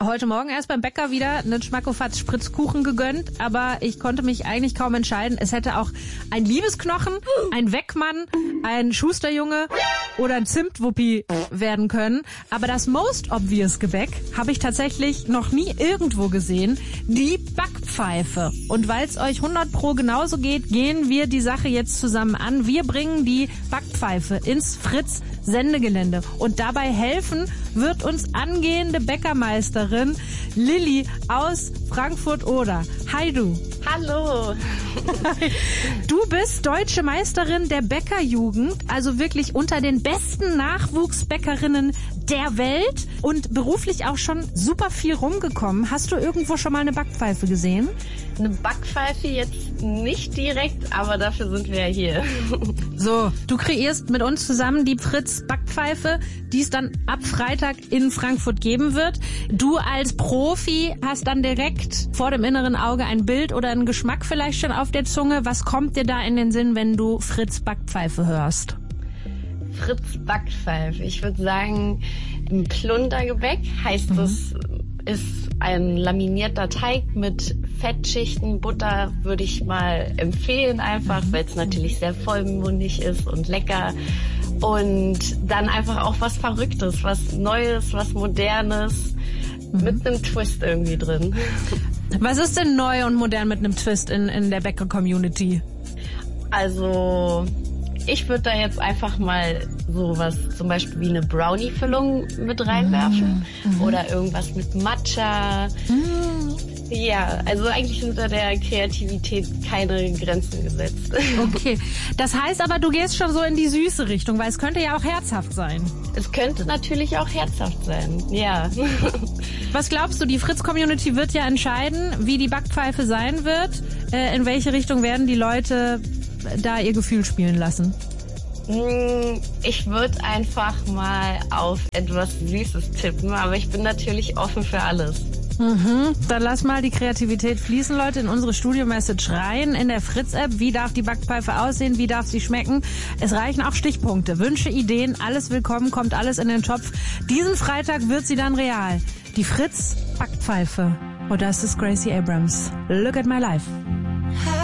heute Morgen erst beim Bäcker wieder einen Schmackofatz Spritzkuchen gegönnt, aber ich konnte mich eigentlich kaum entscheiden. Es hätte auch ein Liebesknochen, ein Weckmann, ein Schusterjunge oder ein Zimtwuppi werden können. Aber das most obvious Gebäck habe ich tatsächlich noch nie irgendwo gesehen. Die Backpfeife. Und weil es euch 100% genauso geht, gehen wir die Sache jetzt zusammen an. Wir bringen die Backpfeife ins Fritz-Sendegelände. Und dabei helfen wird uns angehende Bäckermeisterin Lilly aus Frankfurt-Oder. Hi du. Hallo. Du bist deutsche Meisterin der Bäckerjugend, also wirklich unter den besten Nachwuchsbäckerinnen der Welt und beruflich auch schon super viel rumgekommen. Hast du irgendwo schon mal eine Backpfeife gesehen? Eine Backpfeife jetzt nicht direkt, aber dafür sind wir ja hier. So, du kreierst mit uns zusammen die Fritz-Backpfeife, die es dann ab Freitag in Frankfurt geben wird. Du als Profi hast dann direkt vor dem inneren Auge ein Bild oder einen Geschmack vielleicht schon auf der Zunge. Was kommt dir da in den Sinn, wenn du Fritz-Backpfeife hörst? Fritz-Backpfeife. Ich würde sagen, ein Plundergebäck heißt es, ist ein laminierter Teig mit Fettschichten. Butter würde ich mal empfehlen einfach, weil es natürlich sehr vollmundig ist und lecker. Und dann einfach auch was Verrücktes, was Neues, was Modernes mit einem Twist irgendwie drin. Was ist denn neu und modern mit einem Twist in der Bäcker-Community? Also ich würde da jetzt einfach mal sowas, zum Beispiel wie eine Brownie-Füllung mit reinwerfen oder irgendwas mit Matcha. Ja, also eigentlich sind da der Kreativität keine Grenzen gesetzt. Okay, das heißt aber, du gehst schon so in die süße Richtung, weil es könnte ja auch herzhaft sein. Es könnte natürlich auch herzhaft sein, ja. Was glaubst du, die Fritz-Community wird ja entscheiden, wie die Backpfeife sein wird? In welche Richtung werden die Leute da ihr Gefühl spielen lassen? Ich würde einfach mal auf etwas Süßes tippen, aber ich bin natürlich offen für alles. Dann lass mal die Kreativität fließen, Leute, in unsere Studio-Message rein, in der Fritz-App. Wie darf die Backpfeife aussehen? Wie darf sie schmecken? Es reichen auch Stichpunkte, Wünsche, Ideen, alles willkommen, kommt alles in den Topf. Diesen Freitag wird sie dann real. Die Fritz-Backpfeife. Oh, das ist Gracie Abrams. Look at my life.